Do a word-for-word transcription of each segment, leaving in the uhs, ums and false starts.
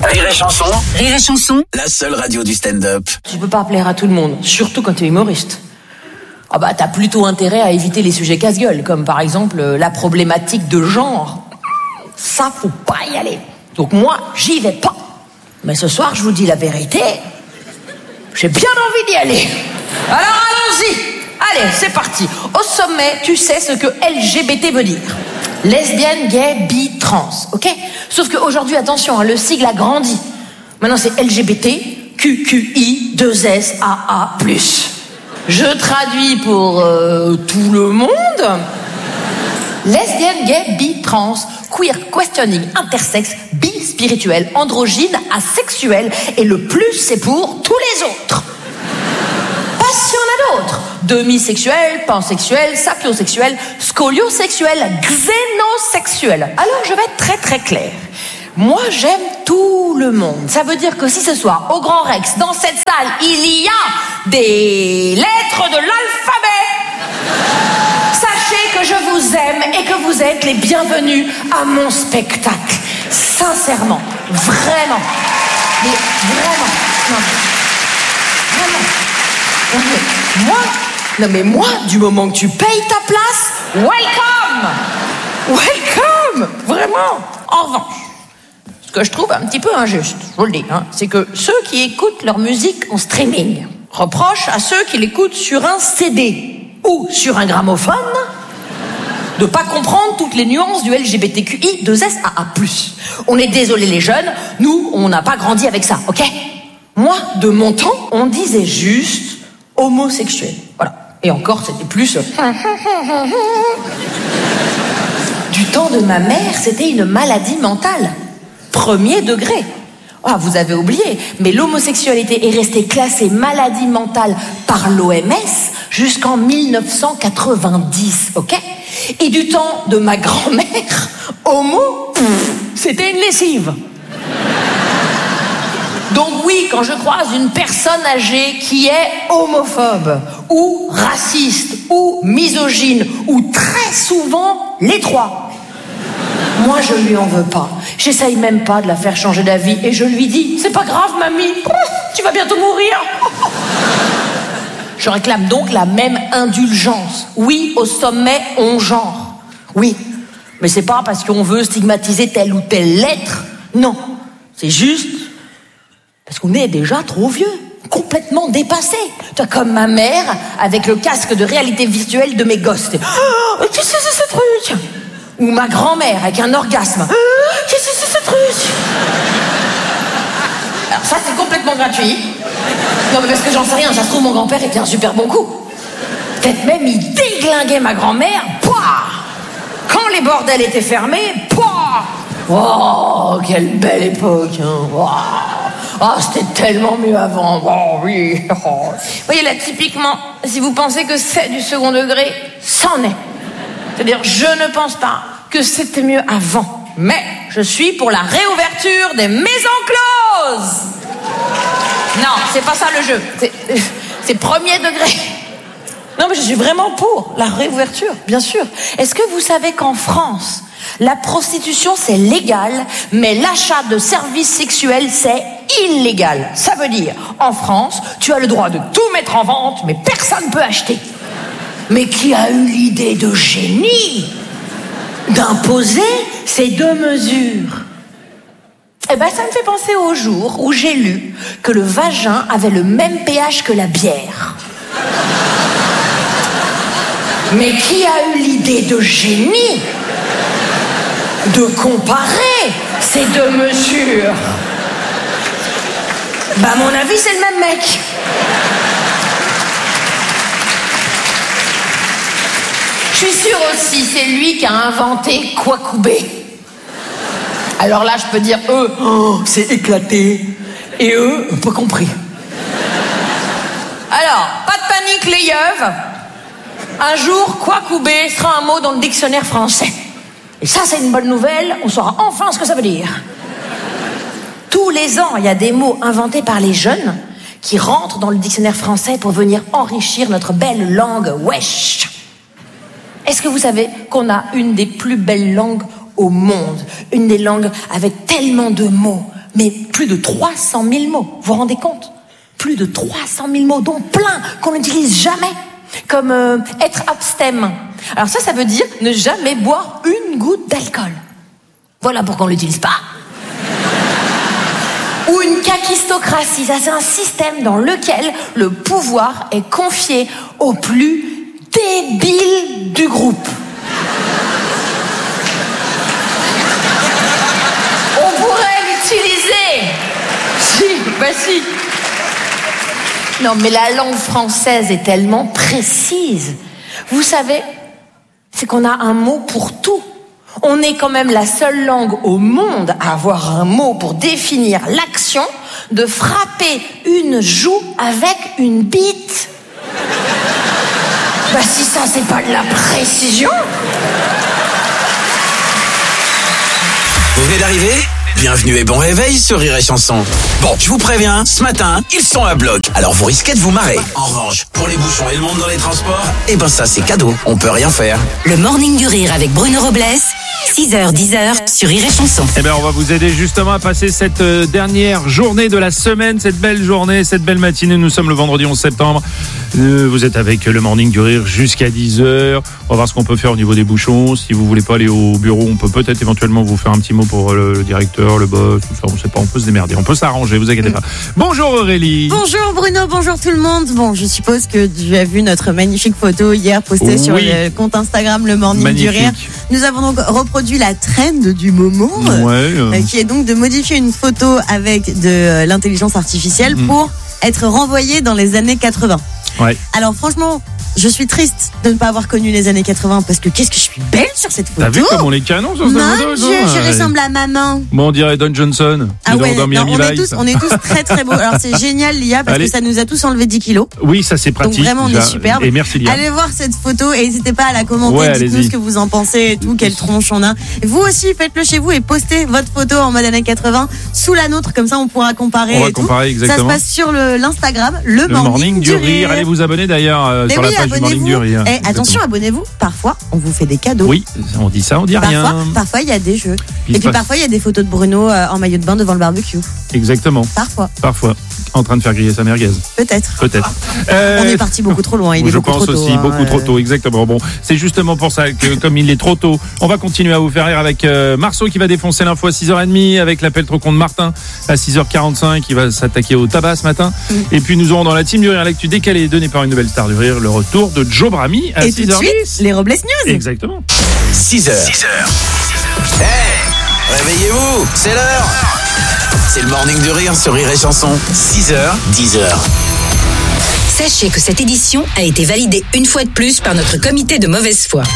Rire et Chanson. Rire et Chanson. La seule radio du stand-up. Tu peux pas plaire à tout le monde, surtout quand t'es humoriste. Ah bah t'as plutôt intérêt à éviter les sujets casse-gueule, comme par exemple euh, la problématique de genre. Ça, faut pas y aller. Donc moi, j'y vais pas. Mais ce soir, je vous dis la vérité, j'ai bien envie d'y aller. Alors allons-y. Allez, c'est parti. Au sommet, tu sais ce que L G B T veut dire. Lesbienne, gay, bi, trans, ok? Sauf qu'aujourd'hui, attention, hein, le sigle a grandi. Maintenant, c'est L G B T, Q Q I, deux S, A A plus. Je traduis pour euh, tout le monde. Lesbienne, gay, bi, trans, queer, questioning, intersexe, bi, spirituel, androgyne, asexuel. Et le plus, c'est pour tous les autres. Pas si on a d'autres. Demisexuel, pansexuel, sapiosexuel, scoliosexuel, xénosexuel. Alors, je vais être très très claire. Moi, j'aime tout le monde. Ça veut dire que si ce soir, au Grand Rex, dans cette salle, il y a des lettres de l'alphabet, sachez que je vous aime et que vous êtes les bienvenus à mon spectacle. Sincèrement, vraiment. Mais vraiment, non, vraiment. Non, mais moi, non mais moi, du moment que tu payes ta place, welcome, welcome, vraiment. En revanche, ce que je trouve un petit peu injuste, je vous le dis, hein, c'est que ceux qui écoutent leur musique en streaming reprochent à ceux qui l'écoutent sur un C D ou sur un gramophone de pas comprendre toutes les nuances du L G B T Q I deux S A A plus. On est désolé les jeunes, nous, on n'a pas grandi avec ça, ok? Moi, de mon temps, on disait juste homosexuel. Voilà. Et encore, c'était plus... Du temps de ma mère, c'était une maladie mentale. Premier degré. Ah, vous avez oublié, mais l'homosexualité est restée classée maladie mentale par l'O M S jusqu'en dix-neuf cent quatre-vingt-dix, ok? Et du temps de ma grand-mère, homo, pff, c'était une lessive. Donc oui, quand je croise une personne âgée qui est homophobe, ou raciste, ou misogyne, ou très souvent les trois, moi je lui en veux pas. J'essaye même pas de la faire changer d'avis et je lui dis, c'est pas grave mamie, tu vas bientôt mourir. Je réclame donc la même indulgence. Oui, au sommet, on genre. Oui, mais c'est pas parce qu'on veut stigmatiser telle ou telle lettre. Non, c'est juste parce qu'on est déjà trop vieux, complètement dépassé. Toi, comme ma mère, avec le casque de réalité virtuelle de mes gosses. Oh, qu'est-ce que c'est ce truc? Ou ma grand-mère, avec un orgasme. Oh, qu'est-ce que c'est ce truc? Alors ça, c'est complètement gratuit. Non, mais parce que j'en sais rien, ça se trouve, mon grand-père était un super bon coup. Peut-être même, il déglinguait ma grand-mère. Pouah! Quand les bordels étaient fermés, pouah! Oh, quelle belle époque, hein. Wow. Oh, c'était tellement mieux avant. Oh, oui. Oh. Vous voyez, là, typiquement, si vous pensez que c'est du second degré, c'en est. C'est-à-dire, je ne pense pas que c'était mieux avant. Mais je suis pour la réouverture des maisons closes. Non, c'est pas ça le jeu. C'est, c'est premier degré. Non, mais je suis vraiment pour la réouverture, bien sûr. Est-ce que vous savez qu'en France, la prostitution, c'est légal, mais l'achat de services sexuels, c'est illégal. Ça veut dire, en France, tu as le droit de tout mettre en vente, mais personne ne peut acheter. Mais qui a eu l'idée de génie d'imposer ces deux mesures? Eh ben, ça me fait penser au jour où j'ai lu que le vagin avait le même pH que la bière. Mais qui a eu l'idée de génie de comparer ces deux mesures? Bah, à mon avis, c'est le même mec. Je suis sûre aussi, c'est lui qui a inventé Kwakubé. Alors là, je peux dire, eux, oh, c'est éclaté. Et eux, pas compris. Alors, pas de panique, les yeuves. Un jour, Kwakubé sera un mot dans le dictionnaire français. Et ça, c'est une bonne nouvelle, on saura enfin ce que ça veut dire. Tous les ans, il y a des mots inventés par les jeunes qui rentrent dans le dictionnaire français pour venir enrichir notre belle langue wesh. Est-ce que vous savez qu'on a une des plus belles langues au monde? Une des langues avec tellement de mots, Mais plus de trois cent mille mots, vous vous rendez compte ? Plus de trois cent mille mots, dont plein qu'on n'utilise jamais. Comme euh, être abstème. Alors ça, ça veut dire ne jamais boire une goutte d'alcool. Voilà pourquoi on l'utilise pas. Ou une kakistocratie, ça c'est un système dans lequel le pouvoir est confié au plus débile du groupe. On pourrait l'utiliser. Si, bah si. Non, mais la langue française est tellement précise. Vous savez, c'est qu'on a un mot pour tout. On est quand même la seule langue au monde à avoir un mot pour définir l'action de frapper une joue avec une bite. Bah si ça, c'est pas de la précision. Vous venez d'arriver ? Bienvenue et bon réveil sur Rire et Chanson. Bon, je vous préviens, ce matin, ils sont à bloc. Alors vous risquez de vous marrer. En revanche, pour les bouchons et le monde dans les transports, eh ben ça c'est cadeau, on peut rien faire. Le Morning du Rire avec Bruno Robles, six heures dix sur Rire et Chanson. Eh bien, on va vous aider justement à passer cette euh, dernière journée de la semaine, cette belle journée, cette belle matinée. Nous sommes le vendredi onze septembre. Euh, vous êtes avec le Morning du Rire jusqu'à dix heures. On va voir ce qu'on peut faire au niveau des bouchons. Si vous voulez pas aller au bureau, on peut peut-être éventuellement vous faire un petit mot pour le, le directeur, le boss, tout ça. On sait pas, on peut se démerder. On peut s'arranger, vous inquiétez pas. Bonjour Aurélie. Bonjour Bruno, bonjour tout le monde. Bon, je suppose que tu as vu notre magnifique photo hier postée Oui. sur le compte Instagram Le Morning Magnifique. du Rire. Nous avons donc reproduit la trend du moment, Ouais. euh, euh, qui est donc de modifier une photo avec de euh, l'intelligence artificielle Mm. pour être renvoyée dans les années quatre-vingts. Ouais. Alors franchement, je suis triste de ne pas avoir connu les années quatre-vingts parce que qu'est-ce que je suis belle sur cette photo. T'as vu comme on est canon sur cette Mon photo, Dieu, non je Ouais. ressemble à maman. Bon, on dirait Don Johnson. Ah dans- ouais, dans non, Miami on, est Vice. tous, on est tous très très beaux. Alors c'est génial Lia parce Allez. que ça nous a tous enlevé dix kilos. Oui, ça c'est pratique. Donc vraiment on déjà. est superbe. Et merci Lia. Allez voir cette photo et n'hésitez pas à la commenter, Ouais, dites-nous allez-y. ce que vous en pensez et tout, quelle tronche on a. Vous aussi faites-le chez vous et postez votre photo en mode années quatre-vingts sous la nôtre, comme ça on pourra comparer On va et tout. comparer exactement. Ça se passe sur le- l'Instagram, le, Le Morning du Rire. Allez vous abonner d'ailleurs euh, Mais sur oui, la page du Morning abonnez-vous. du Rire. Eh, Exactement. attention, abonnez-vous. Parfois, on vous fait des cadeaux. Oui, on dit ça, on dit Parfois, rien. parfois il y a des jeux. Il et se puis passe- parfois il y a des photos de Bruno euh, en maillot de bain devant le barbecue. Exactement. Parfois, Parfois. En train de faire griller sa merguez. peut-être. Peut-être. Euh, On est parti beaucoup trop loin. Il est je beaucoup pense trop tôt, aussi hein, beaucoup trop euh. tôt, exactement. Bon, c'est justement pour ça que comme il est trop tôt, on va continuer à vous faire rire avec euh, Marceau qui va défoncer l'info à six heures trente, avec l'appel trop con de Martin à six heures quarante-cinq, qui va s'attaquer au tabac ce matin. Mm. Et puis nous aurons dans la team du Rire l'actu décalée donné par une nouvelle star du Rire, le retour de Joe Brami à Et tout six de heures dix. suite, les Robles News. Exactement. six heures. six heures. Hey, réveillez-vous, c'est l'heure. C'est le Morning du Rire sur Rire et Chanson. six heures, dix heures. Sachez que cette édition a été validée une fois de plus par notre comité de mauvaise foi.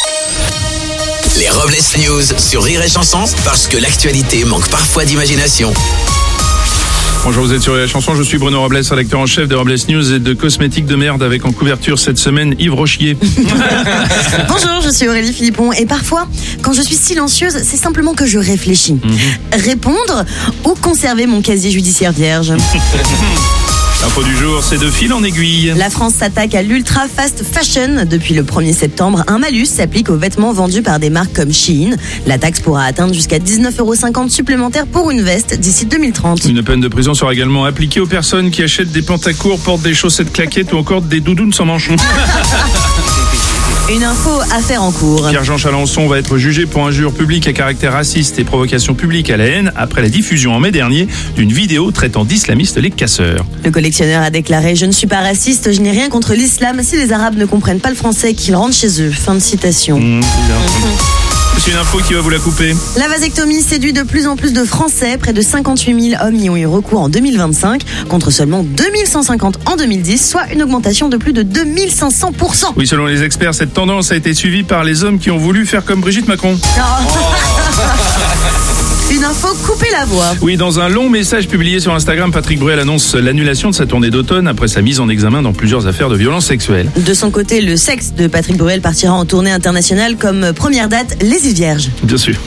Les Robles News sur Rire et Chanson, parce que l'actualité manque parfois d'imagination. Bonjour, vous êtes sur la chanson, je suis Bruno Robles, rédacteur en chef de Robles News et de Cosmétiques de merde, avec en couverture cette semaine Yves Rochier. Bonjour, je suis Aurélie Philippon et parfois, quand je suis silencieuse, c'est simplement que je réfléchis. Mhm. Répondre ou conserver mon casier judiciaire vierge. L'info du jour, c'est de fil en aiguille. La France s'attaque à l'ultra fast fashion. Depuis le premier septembre, un malus s'applique aux vêtements vendus par des marques comme Shein. La taxe pourra atteindre jusqu'à dix-neuf euros cinquante supplémentaires pour une veste d'ici deux mille trente. Une peine de prison sera également appliquée aux personnes qui achètent des pantacours, portent des chaussettes claquettes ou encore des doudounes sans manches. Une info à faire en cours. Pierre-Jean Chalençon va être jugé pour injure publique à caractère raciste et provocation publique à la haine après la diffusion en mai dernier d'une vidéo traitant d'islamistes les casseurs. Le collectionneur a déclaré « Je ne suis pas raciste, je n'ai rien contre l'islam. Si les Arabes ne comprennent pas le français, qu'ils rentrent chez eux. » Fin de citation. Mmh, c'est une info qui va vous la couper. La vasectomie séduit de plus en plus de Français. Près de cinquante-huit mille hommes y ont eu recours en deux mille vingt-cinq, contre seulement deux mille cent cinquante en deux mille dix, soit une augmentation de plus de deux mille cinq cents pour cent. Oui, selon les experts, cette tendance a été suivie par les hommes qui ont voulu faire comme Brigitte Macron. Une info, coupez la voix. Oui, dans un long message publié sur Instagram, Patrick Bruel annonce l'annulation de sa tournée d'automne après sa mise en examen dans plusieurs affaires de violences sexuelles. De son côté, le sexe de Patrick Bruel partira en tournée internationale comme première date, les Îles Vierges. Bien sûr.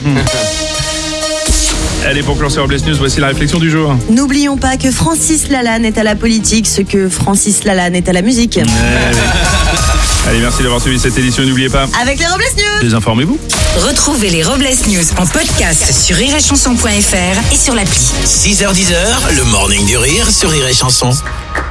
Allez, pour clore Robles News, voici la réflexion du jour. N'oublions pas que Francis Lalanne est à la politique, ce que Francis Lalanne est à la musique. Allez, merci d'avoir suivi cette édition. N'oubliez pas, Avec les Robles News. désinformez-vous. Retrouvez les Robles News en podcast sur rire et chanson point f r et sur l'appli. six heures dix heures, le morning du rire sur Rire et Chanson.